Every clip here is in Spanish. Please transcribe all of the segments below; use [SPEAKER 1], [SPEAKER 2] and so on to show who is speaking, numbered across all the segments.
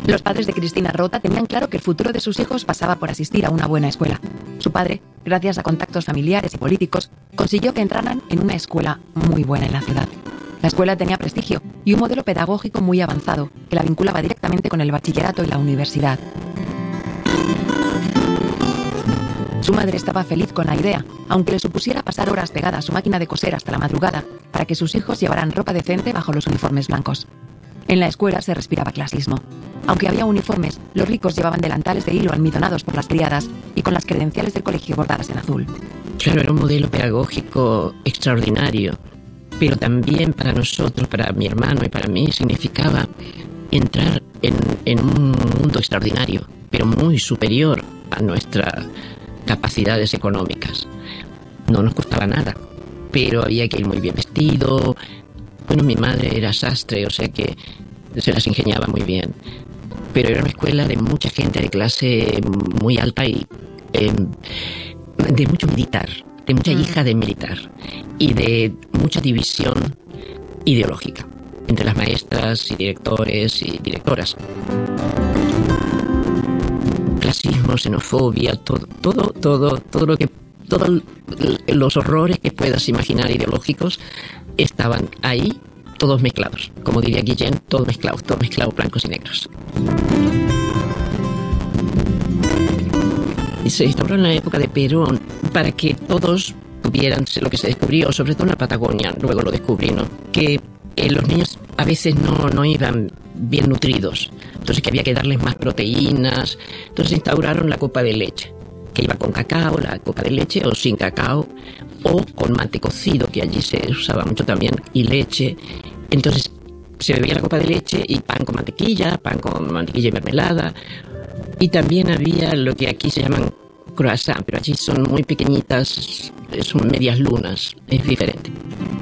[SPEAKER 1] Los padres de Cristina Rota tenían claro que el futuro de sus hijos pasaba por asistir a una buena escuela. Su padre, gracias a contactos familiares y políticos, consiguió que entraran en una escuela muy buena en la ciudad. La escuela tenía prestigio y un modelo pedagógico muy avanzado que la vinculaba directamente con el bachillerato y la universidad. Su madre estaba feliz con la idea, aunque le supusiera pasar horas pegada a su máquina de coser hasta la madrugada para que sus hijos llevaran ropa decente bajo los uniformes blancos. En la escuela se respiraba clasismo. Aunque había uniformes, los ricos llevaban delantales de hilo almidonados por las criadas y con las credenciales del colegio bordadas en azul.
[SPEAKER 2] Claro, era un modelo pedagógico extraordinario, pero también para nosotros, para mi hermano y para mí, significaba entrar en un mundo extraordinario, pero muy superior a nuestras capacidades económicas. No nos costaba nada, pero había que ir muy bien vestido. Bueno, mi madre era sastre, o sea que se las ingeniaba muy bien. Pero era una escuela de mucha gente de clase muy alta y de mucho militar, de mucha hija de militar y de mucha división ideológica entre las maestras y directores y directoras. Clasismo, xenofobia, todos los horrores que puedas imaginar ideológicos estaban ahí, todos mezclados. Como diría Guillén, todos mezclados, blancos y negros. Y se instauró en la época de Perón para que todos tuvieran lo que se descubrió, sobre todo en la Patagonia, luego lo descubrí, ¿no? Que los niños a veces no iban bien nutridos, entonces que había que darles más proteínas. Entonces instauraron la copa de leche, que iba con cacao, la copa de leche, o sin cacao, o con mate cocido, que allí se usaba mucho también, y leche. Entonces se bebía la copa de leche y pan con mantequilla y mermelada. Y también había lo que aquí se llaman croissant, pero allí son muy pequeñitas, son medias lunas, es diferente.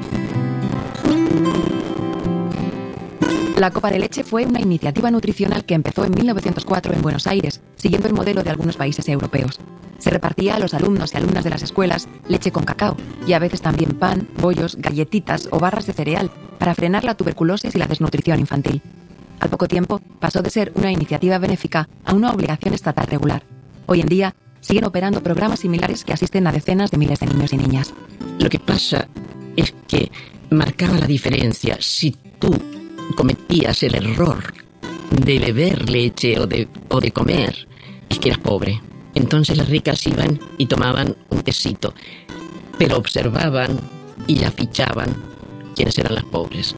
[SPEAKER 1] La copa de leche fue una iniciativa nutricional que empezó en 1904 en Buenos Aires, siguiendo el modelo de algunos países europeos. Se repartía a los alumnos y alumnas de las escuelas leche con cacao, y a veces también pan, bollos, galletitas o barras de cereal, para frenar la tuberculosis y la desnutrición infantil. Al poco tiempo, pasó de ser una iniciativa benéfica a una obligación estatal regular. Hoy en día, siguen operando programas similares que asisten a decenas de miles de niños y niñas.
[SPEAKER 2] Lo que pasa es que marcaba la diferencia. Si tú cometías el error de beber leche o de comer, es que eras pobre. Entonces las ricas iban y tomaban un tecito, pero observaban y ya fichaban quiénes eran las pobres.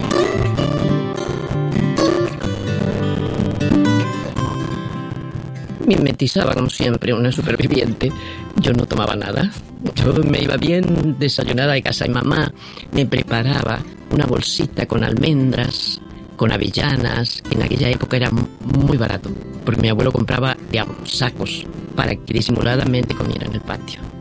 [SPEAKER 2] Me mimetizaba como siempre una superviviente. Yo no tomaba nada. Yo me iba bien desayunada de casa y mamá me preparaba una bolsita con almendras, con avellanas. En aquella época era muy barato, porque mi abuelo compraba, digamos, sacos para que disimuladamente comiera en el patio.